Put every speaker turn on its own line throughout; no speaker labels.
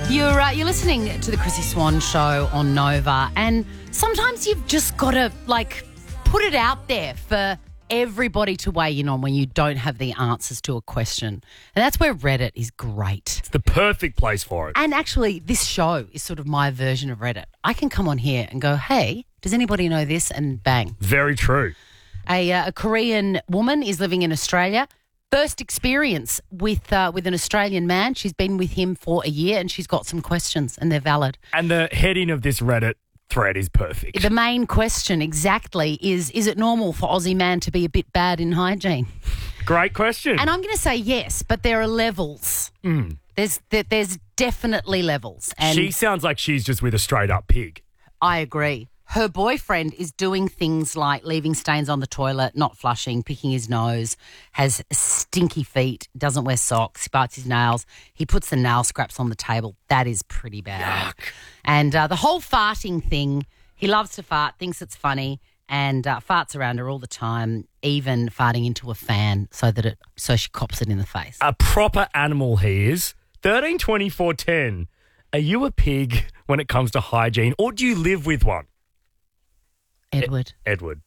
You're listening to the Chrissy Swan Show on Nova, and sometimes you've just got to put it out there for everybody to weigh in on when you don't have the answers to a question. And that's where Reddit is great.
It's the perfect place for it.
And actually, this show is sort of my version of Reddit. I can come on here and go, hey, does anybody know this? And bang.
Very true.
A Korean woman is living in Australia. First experience with an Australian man. She's been with him for a year and she's got some questions and they're valid.
And the heading of this Reddit thread is perfect.
The main question exactly is it normal for Aussie man to be a bit bad in hygiene?
Great question.
And I'm going to say yes, but there are levels. There's definitely levels. And
she sounds like she's just with a straight up pig.
I agree. Her boyfriend is doing things like leaving stains on the toilet, not flushing, picking his nose, has stinky feet, doesn't wear socks, bites his nails. He puts the nail scraps on the table. That is pretty bad.
Yuck.
And the whole farting thing, he loves to fart, thinks it's funny, and farts around her all the time, even farting into a fan so she cops it in the face.
A proper animal he is. 13 24 10. Are you a pig when it comes to hygiene, or do you live with one?
Edward.
Edward.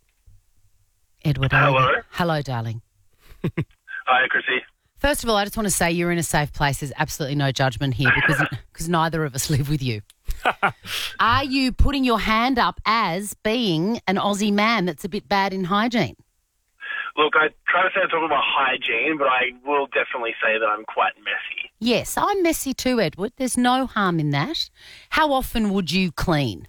Hello.
Hello, darling.
Hi, Chrissy.
First of all, I just want to say you're in a safe place. There's absolutely no judgment here because neither of us live with you. Are you putting your hand up as being an Aussie man that's a bit bad in hygiene?
Look, I try to say I'm talking about hygiene, but I will definitely say that I'm quite messy.
Yes, I'm messy too, Edward. There's no harm in that. How often would you clean?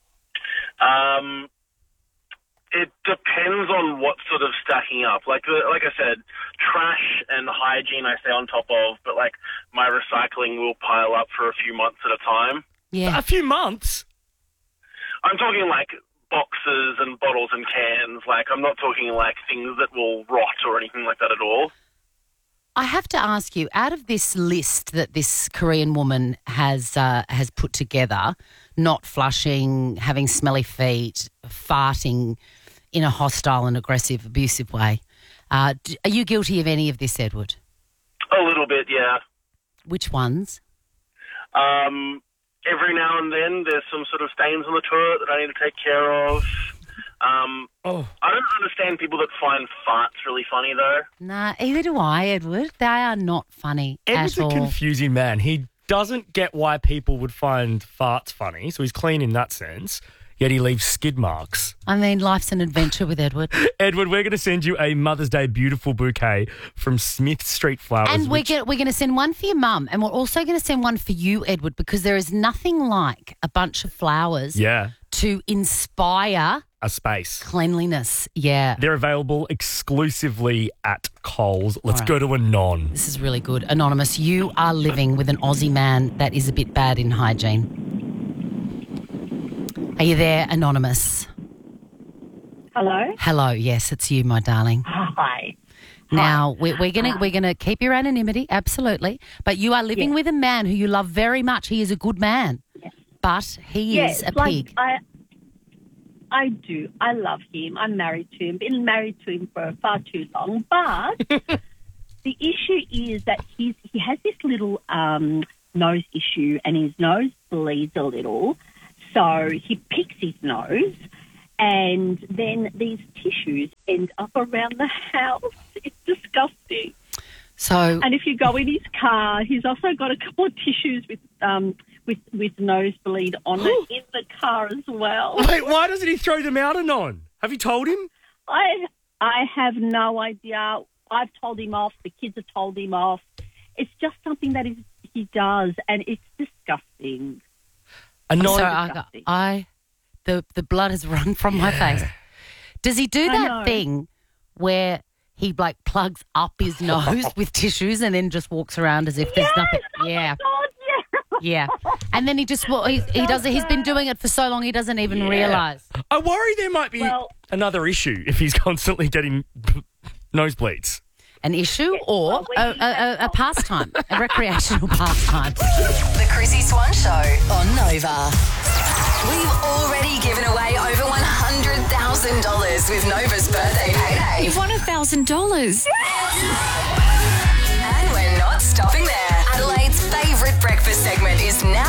It depends on what's sort of stacking up. Like I said, trash and hygiene I stay on top of, but my recycling will pile up for a few months at a time.
Yeah.
A few months?
I'm talking boxes and bottles and cans. I'm not talking things that will rot or anything like that at all.
I have to ask you, out of this list that this Korean woman has put together, not flushing, having smelly feet, farting in a hostile and aggressive, abusive way, are you guilty of any of this, Edward?
A little bit, yeah.
Which ones?
Every now and then there's some sort of stains on the toilet that I need to take care of. I don't understand people that find farts really funny, though.
Nah, either do I, Edward. They are not funny
Edward's
at all.
a confusing man. He doesn't get why people would find farts funny, so he's clean in that sense, yet he leaves skid marks.
I mean, life's an adventure with Edward.
Edward, we're going to send you a Mother's Day beautiful bouquet from Smith Street Flowers.
And we're going to send one for your mum, and we're also going to send one for you, Edward, because there is nothing like a bunch of flowers to inspire
a space.
Cleanliness, yeah.
They're available exclusively at Coles. Let's go to Anon.
This is really good. Anonymous, you are living with an Aussie man that is a bit bad in hygiene. Are you there, Anonymous?
Hello?
Hello, yes, it's you, my darling.
Hi.
Now, we're gonna keep your anonymity, absolutely. But you are living with a man who you love very much. He is a good man.
Yes.
But he is a pig.
I do. I love him. I'm married to him. Been married to him for far too long. But the issue is that he has this little nose issue, and his nose bleeds a little. So he picks his nose, and then these tissues end up around the house. It's disgusting. And if you go in his car, he's also got a couple of tissues with nosebleed on it in the car as well.
Wait, why doesn't he throw them out, Anon? Have you told him?
I have no idea. I've told him off. The kids have told him off. It's just something that he does, and it's disgusting.
Anon,
the blood has run from my face. Does he do that thing where he plugs up his nose with tissues and then just walks around as if there's nothing? Yeah.
Oh my God,
yeah. And then he does it. He's been doing it for so long he doesn't even realise.
I worry there might be another issue if he's constantly getting nosebleeds.
An issue or a pastime, a recreational pastime.
The Chrissy Swan Show on Nova. We've already given away over $100,000 with Nova's birthday payday.
You've won $1,000.
And we're not stopping there. Adelaide's favourite breakfast segment is now